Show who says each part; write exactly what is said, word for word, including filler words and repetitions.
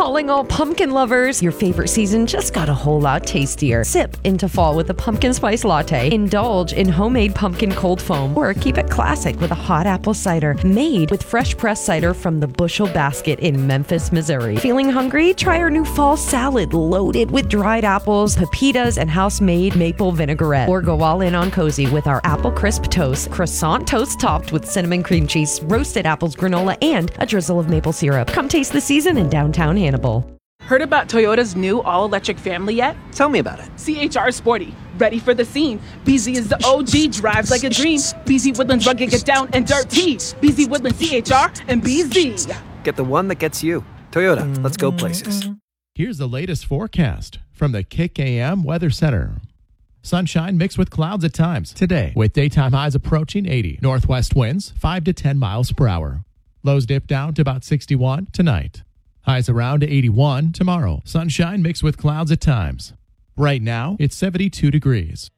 Speaker 1: Calling all pumpkin lovers. Your favorite season just got a whole lot tastier. Sip into fall with a pumpkin spice latte. Indulge in homemade pumpkin cold foam. Or keep it classic with a hot apple cider made with fresh pressed cider from the Bushel Basket in Memphis, Missouri. Feeling hungry? Try our new fall salad loaded with dried apples, pepitas, and house-made maple vinaigrette. Or go all in on cozy with our apple crisp toast, croissant toast topped with cinnamon cream cheese, roasted apples, granola, and a drizzle of maple syrup. Come taste the season in downtown Hannibal.
Speaker 2: Heard about Toyota's new all-electric family yet?
Speaker 3: Tell me about it.
Speaker 2: C H R Sporty, ready for the scene. B Z is the O G, drives like a dream. B Z Woodlands rugged, get down and dirty. B Z Woodlands, C H R, and B Z.
Speaker 3: Get the one that gets you. Toyota, let's go places.
Speaker 4: Here's the latest forecast from the Kick A M Weather Center. Sunshine mixed with clouds at times today, with daytime highs approaching eighty. Northwest winds five to ten miles per hour. Lows dip down to about sixty-one tonight. Highs around eighty-one tomorrow. Sunshine mixed with clouds at times. Right now, it's seventy-two degrees.